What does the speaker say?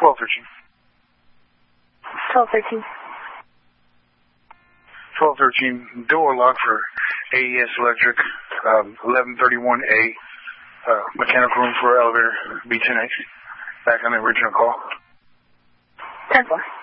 1213. 1213. 1213, door lock for AES Electric, 1131A, mechanical room for elevator, B10H. Back on the original call. 10-4.